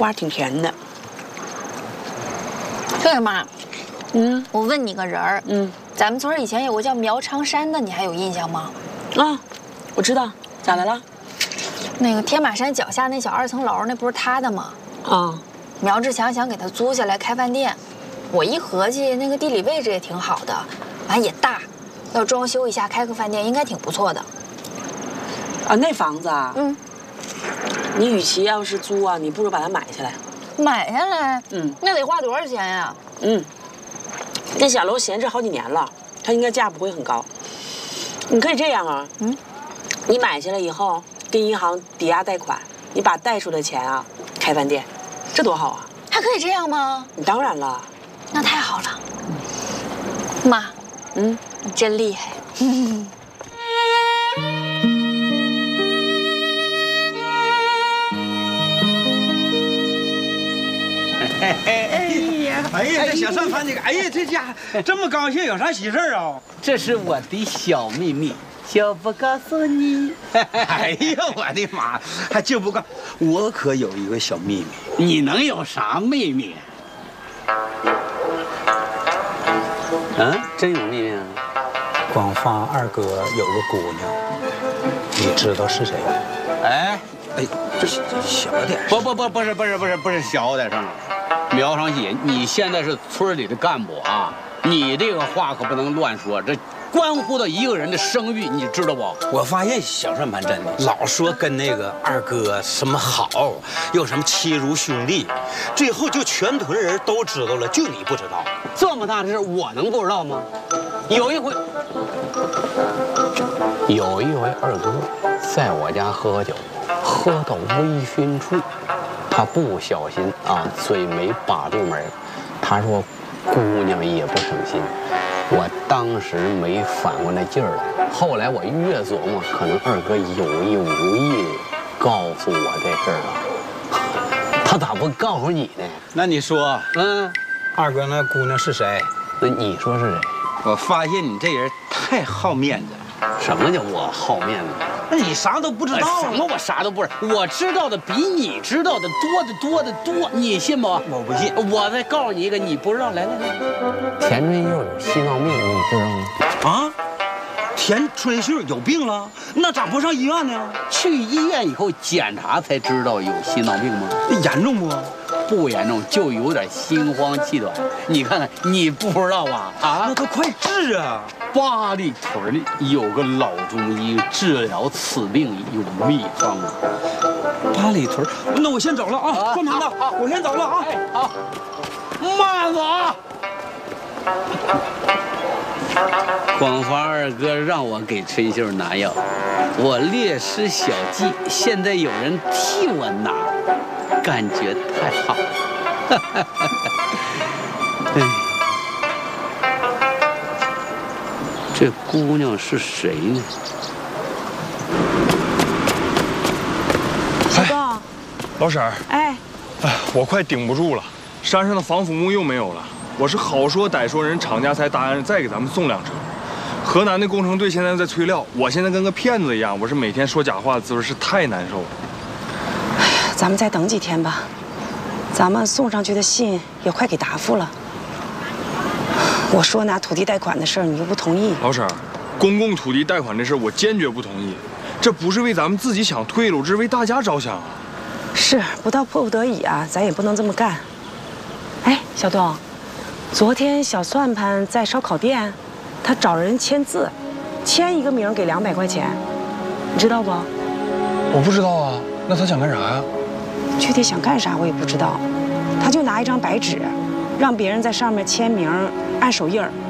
瓜挺甜的。 对妈，我问你个人儿，咱们村以前有个叫苗长山的，你还有印象吗？ 啊，我知道，咋的了？ 那个天马山脚下那小2层楼，那不是他的吗？ 啊， 苗志强想给他租下来开饭店，我一合计，那个地理位置也挺好的，完也大，要装修一下开个饭店应该挺不错的。 啊，那房子啊，你与其要是租啊，你不如把它买下来。 买下来，那得花多少钱呀？ 那小楼闲置好几年了，它应该价不会很高。你可以这样啊，你买下来以后跟银行抵押贷款，你把贷出的钱啊开饭店，这多好啊！ 还可以这样吗？ 当然了， 那太好了。妈，你真厉害。 哎呀，这小算盘这个，哎呀，这家伙这么高兴，有啥喜事啊？ 这是我的小秘密，就不告诉你。 哎呀，我的妈，还就不告，我可有一个小秘密。 你能有啥秘密？真有秘密啊！ 广发二哥有个姑娘，你知道是谁吗？ 哎，这小点。 不是小点声。苗长喜，你现在是村里的干部啊，你这个话可不能乱说，这关乎到一个人的声誉，你知道不？ 我发现小算盘真的老说跟那个二哥什么好，又什么亲如兄弟，最后就全村人都知道了，就你不知道。 这么大的事我能不知道吗？有一回二哥在我家喝酒，喝到微醺处，他不小心啊，嘴没把住门。他说姑娘也不省心，我当时没反过那劲儿来。后来我越琢磨，可能二哥有意无意告诉我这事儿了。他咋不告诉你呢？ 那你说， 二哥那姑娘是谁？ 那你说是谁？ 我发现你这人太好面子了。 什么叫我好面子？ 那你啥都不知道？ 什么我啥都不知道？我知道的比你知道的多得多，你信不？ 我不信。 我再告诉你一个你不知道，来，田春秀有心脏病，你知道吗？ 啊？田春秀有病了？那咋不上医院呢？ 去医院以后检查才知道有心脏病吗？ 严重不？ 不严重，就有点心慌气短。你看看，你不知道吧？啊， 那都快治啊！ 八里屯里有个老中医治疗此病有秘方啊。 八里屯，那我先走了啊，算盘子，我先走了啊。 好，慢走啊！广发二哥让我给春秀拿药，我略施小计，现在有人替我拿，感觉太好了。这姑娘是谁呢？ 小东， 老婶儿， 哎， 我快顶不住了，山上的防腐木又没有了。我是好说歹说，人厂家才答应再给咱们送2车。河南的工程队现在在催料，我现在跟个骗子一样，我是每天说假话的滋味是太难受了。 哎呀，咱们再等几天吧，咱们送上去的信也快给答复了。我说拿土地贷款的事儿，你又不同意。 老婶儿，公共土地贷款这事我坚决不同意，这不是为咱们自己想退路，这是为大家着想啊。 是，不到迫不得已啊，咱也不能这么干。哎，小东，昨天小算盘在烧烤店，他找人签字，签一个名给200块钱，你知道不？ 我不知道啊，那他想干啥呀？ 具体想干啥我也不知道，他就拿一张白纸，让别人在上面签名、按手印儿，